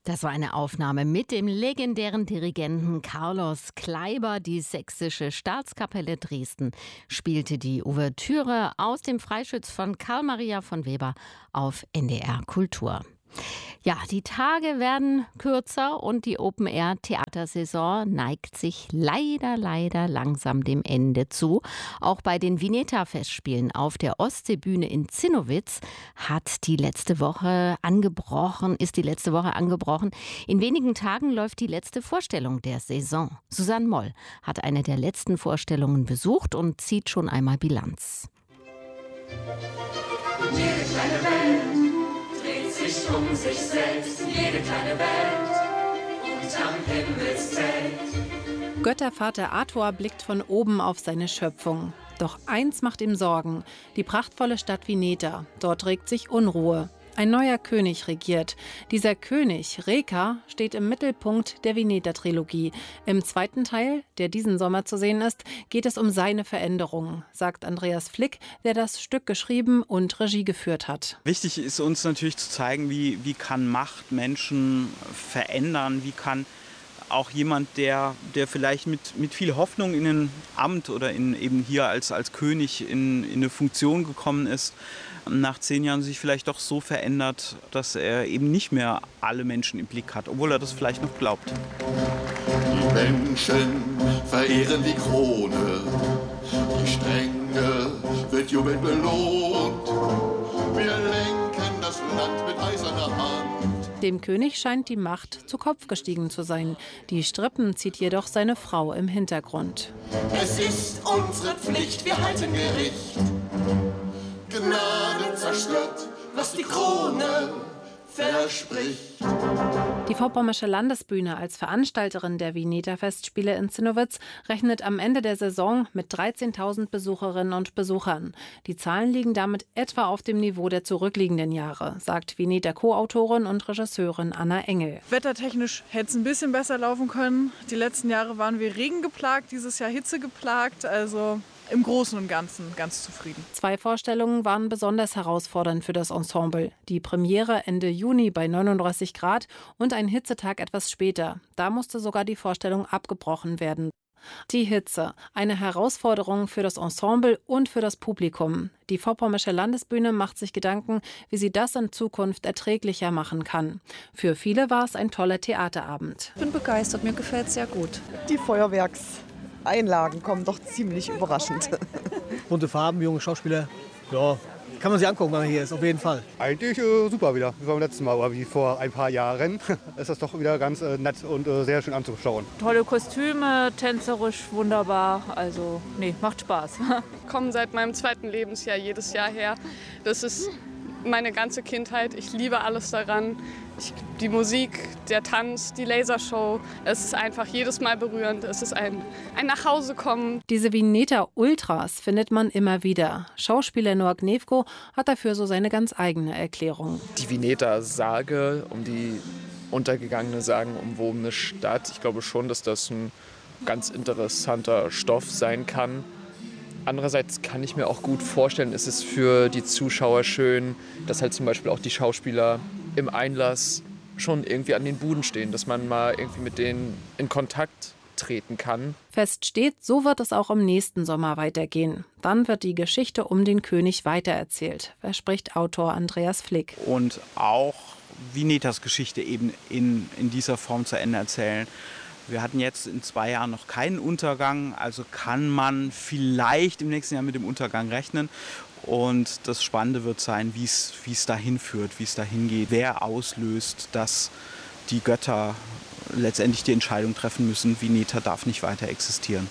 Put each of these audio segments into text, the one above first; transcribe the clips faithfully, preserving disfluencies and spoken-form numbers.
Das war eine Aufnahme mit dem legendären Dirigenten Carlos Kleiber. Die Sächsische Staatskapelle Dresden spielte die Ouvertüre aus dem Freischütz von Karl Maria von Weber auf N D R Kultur. Ja, die Tage werden kürzer und die Open-Air-Theatersaison neigt sich leider, leider langsam dem Ende zu. Auch bei den Vineta-Festspielen auf der Ostseebühne in Zinnowitz hat die letzte Woche angebrochen, ist die letzte Woche angebrochen. In wenigen Tagen läuft die letzte Vorstellung der Saison. Susanne Moll hat eine der letzten Vorstellungen besucht und zieht schon einmal Bilanz. Jede kleine Welt dreht sich um sich selbst, jede kleine Welt unterm Himmelszelt. Göttervater Ator blickt von oben auf seine Schöpfung. Doch eins macht ihm Sorgen: die prachtvolle Stadt Vineta. Dort regt sich Unruhe. Ein neuer König regiert. Dieser König, Reka, steht im Mittelpunkt der Vineta-Trilogie. Im zweiten Teil, der diesen Sommer zu sehen ist, geht es um seine Veränderungen, sagt Andreas Flick, der das Stück geschrieben und Regie geführt hat. Wichtig ist uns natürlich zu zeigen, wie, wie kann Macht Menschen verändern, wie kann auch jemand, der, der vielleicht mit, mit viel Hoffnung in ein Amt oder in, eben hier als, als König in, in eine Funktion gekommen ist, nach zehn Jahren sich vielleicht doch so verändert, dass er eben nicht mehr alle Menschen im Blick hat, obwohl er das vielleicht noch glaubt. Die Menschen verehren die Krone, die Strenge wird jubelnd belohnt. Wir lenken das Land mit eiserner Hand. Dem König scheint die Macht zu Kopf gestiegen zu sein. Die Strippen zieht jedoch seine Frau im Hintergrund. Es ist unsere Pflicht, wir halten Gericht. Gnade zerstört, was die Krone verspricht. Die Vorpommersche Landesbühne als Veranstalterin der Vineta-Festspiele in Zinnowitz rechnet am Ende der Saison mit dreizehntausend Besucherinnen und Besuchern. Die Zahlen liegen damit etwa auf dem Niveau der zurückliegenden Jahre, sagt Vineta-Co-Autorin und Regisseurin Anna Engel. Wettertechnisch hätte es ein bisschen besser laufen können. Die letzten Jahre waren wir regengeplagt, dieses Jahr Hitze geplagt, also im Großen und Ganzen ganz zufrieden. Zwei Vorstellungen waren besonders herausfordernd für das Ensemble. Die Premiere Ende Juni bei neununddreißig Grad und ein Hitzetag etwas später. Da musste sogar die Vorstellung abgebrochen werden. Die Hitze, eine Herausforderung für das Ensemble und für das Publikum. Die Vorpommersche Landesbühne macht sich Gedanken, wie sie das in Zukunft erträglicher machen kann. Für viele war es ein toller Theaterabend. Ich bin begeistert, mir gefällt es sehr gut. Die Feuerwerkseinlagen kommen doch ziemlich überraschend. Bunte Farben, junge Schauspieler, ja, kann man sich angucken, wenn man hier ist, auf jeden Fall. Eigentlich äh, super wieder, wie beim letzten Mal, oder wie vor ein paar Jahren. Ist das doch wieder ganz äh, nett und äh, sehr schön anzuschauen. Tolle Kostüme, tänzerisch wunderbar, also nee, macht Spaß. Ich komme seit meinem zweiten Lebensjahr jedes Jahr her. Das ist meine ganze Kindheit, ich liebe alles daran. Ich, die Musik, der Tanz, die Lasershow, es ist einfach jedes Mal berührend. Es ist ein, ein Nachhausekommen. Diese Vineta-Ultras findet man immer wieder. Schauspieler Noah Gnevko hat dafür so seine ganz eigene Erklärung. Die Vineta-Sage, um die untergegangene, sagenumwobene Stadt, ich glaube schon, dass das ein ganz interessanter Stoff sein kann. Andererseits kann ich mir auch gut vorstellen, ist es für die Zuschauer schön, dass halt zum Beispiel auch die Schauspieler im Einlass schon irgendwie an den Buden stehen, dass man mal irgendwie mit denen in Kontakt treten kann. Fest steht, so wird es auch im nächsten Sommer weitergehen. Dann wird die Geschichte um den König weitererzählt, verspricht Autor Andreas Flick. Und auch Vinetas Geschichte eben in, in dieser Form zu Ende erzählen. Wir hatten jetzt in zwei Jahren noch keinen Untergang, also kann man vielleicht im nächsten Jahr mit dem Untergang rechnen. Und das Spannende wird sein, wie es wie es dahin führt, wie es dahin geht, wer auslöst, dass die Götter letztendlich die Entscheidung treffen müssen, Vineta darf nicht weiter existieren.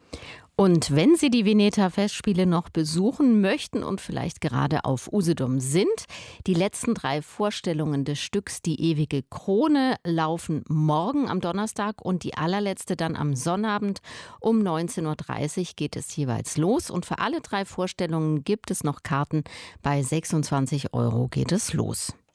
Und wenn Sie die Vineta-Festspiele noch besuchen möchten und vielleicht gerade auf Usedom sind, die letzten drei Vorstellungen des Stücks Die ewige Krone laufen morgen am Donnerstag und die allerletzte dann am Sonnabend um neunzehn Uhr dreißig geht es jeweils los. Und für alle drei Vorstellungen gibt es noch Karten. Bei sechsundzwanzig Euro geht es los.